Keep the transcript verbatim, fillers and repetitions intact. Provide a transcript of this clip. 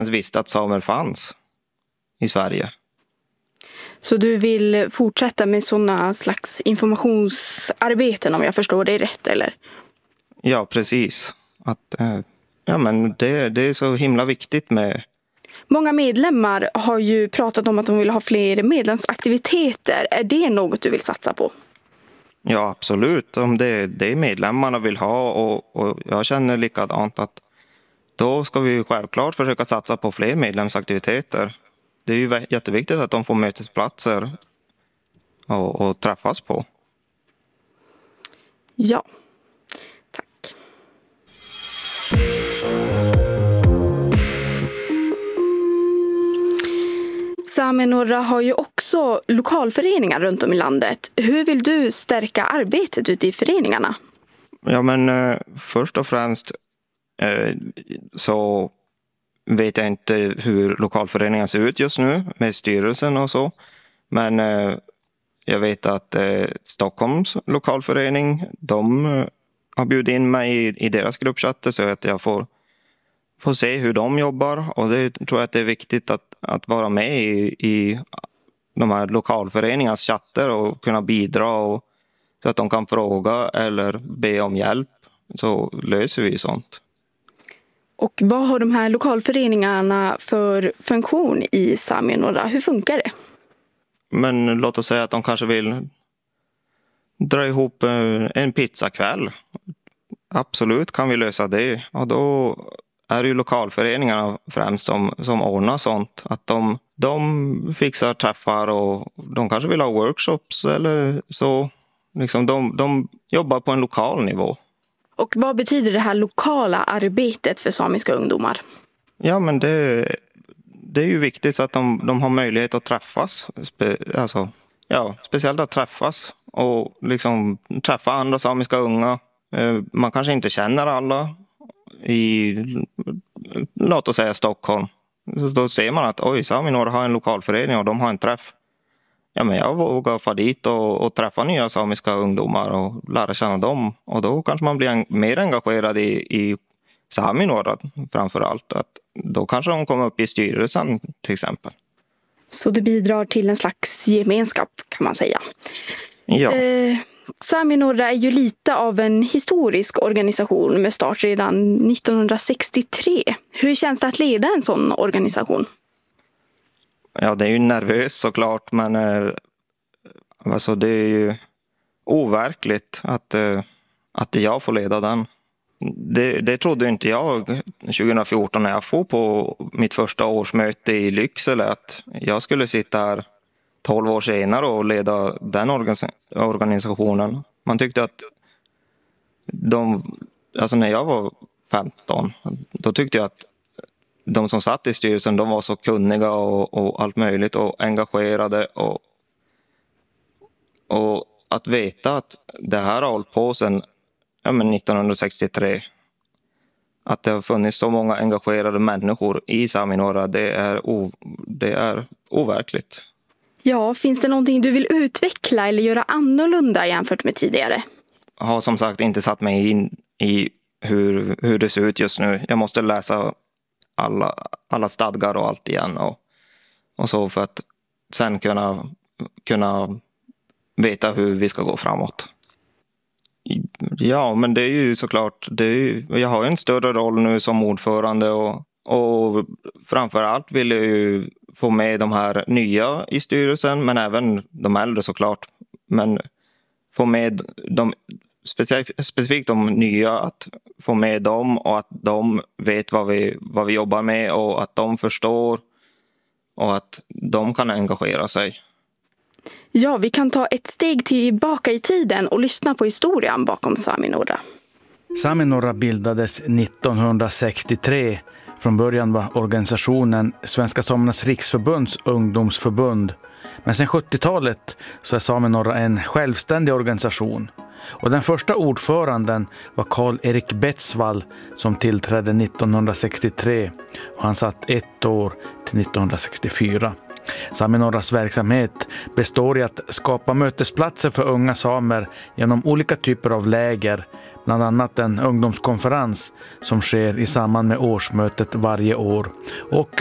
visste att samer fanns i Sverige. Så du vill fortsätta med sådana slags informationsarbeten, om jag förstår det rätt, eller? Ja, precis. Att, eh, ja, men det, det är så himla viktigt med... Många medlemmar har ju pratat om att de vill ha fler medlemsaktiviteter. Är det något du vill satsa på? Ja, absolut. Om det, det medlemmarna vill ha, och, och jag känner likadant, att då ska vi självklart försöka satsa på fler medlemsaktiviteter. Det är ju jätteviktigt att de får mötesplatser och, och träffas på. Ja, tack. Sami Norra har ju också lokalföreningar runt om i landet. Hur vill du stärka arbetet ute i föreningarna? Ja, men eh, först och främst eh, så vet jag inte hur lokalföreningen ser ut just nu med styrelsen och så. Men eh, jag vet att eh, Stockholms lokalförening, de eh, har bjudit in mig i, i deras gruppchatter så att jag får, får se hur de jobbar. Och det tror jag att det är viktigt att, att vara med i, i de här lokalföreningarnas chatter och kunna bidra, och, så att de kan fråga eller be om hjälp, så löser vi sånt. Och vad har de här lokalföreningarna för funktion i Sami Norra? Hur funkar det? Men låt oss säga att de kanske vill dra ihop en pizzakväll. Absolut kan vi lösa det. Och då är det ju lokalföreningarna främst som, som ordnar sånt. Att de, de fixar träffar och de kanske vill ha workshops eller så. Liksom de, de jobbar på en lokal nivå. Och vad betyder det här lokala arbetet för samiska ungdomar? Ja, men det, det är ju viktigt så att de, de har möjlighet att träffas. Spe, alltså, ja, speciellt att träffas och liksom träffa andra samiska unga. Man kanske inte känner alla i, låt oss säga Stockholm. Så då ser man att oj, Sami Norra har en lokalförening och de har en träff. Ja, men jag vågar få dit och, och träffa nya samiska ungdomar och lära känna dem. Och då kanske man blir en, mer engagerad i, i Sami Norra framför allt. Att då kanske de kommer upp i styrelsen till exempel. Så det bidrar till en slags gemenskap kan man säga. Ja. Eh, Sami Norra är ju lite av en historisk organisation med start redan nittonhundrasextiotre. Hur känns det att leda en sån organisation? Ja, det är ju nervöst såklart, men eh, alltså det är ju overkligt att, eh, att jag får leda den. Det, det trodde inte jag tjugohundrafjorton när jag får på mitt första årsmöte i Lycksele, att jag skulle sitta här tolv år senare och leda den organis- organisationen. Man tyckte att de, alltså när jag var femton, då tyckte jag att de som satt i styrelsen, de var så kunniga och, och allt möjligt och engagerade. Och, och att veta att det här har hållit på sedan ja, men nittonhundrasextiotre. Att det har funnits så många engagerade människor i Sami Norra, det är, o, det är overkligt. Ja, finns det någonting du vill utveckla eller göra annorlunda jämfört med tidigare? Jag har som sagt inte satt mig in i hur, hur det ser ut just nu. Jag måste läsa alla, alla stadgar och allt igen och, och så för att sen kunna, kunna veta hur vi ska gå framåt. Ja, men det är ju såklart, det är ju, jag har en större roll nu som ordförande och, och framförallt vill jag ju få med de här nya i styrelsen, men även de äldre såklart. Men få med de specifikt, specifikt de nya, att få med dem och att de vet vad vi, vad vi jobbar med och att de förstår och att de kan engagera sig. Ja, vi kan ta ett steg tillbaka i tiden och lyssna på historien bakom Sami Norra. Sami Norra bildades nittonhundrasextiotre. Från början var organisationen Svenska Samernas Riksförbunds ungdomsförbund. Men sen sjuttiotalet så är Sami Norra en självständig organisation. Och den första ordföranden var Karl-Erik Betsvall som tillträdde nittonhundrasextiotre. Och han satt ett år till nittonhundrasextiofyra. Sami Norras verksamhet består i att skapa mötesplatser för unga samer genom olika typer av läger bland annat en ungdomskonferens som sker i samband med årsmötet varje år och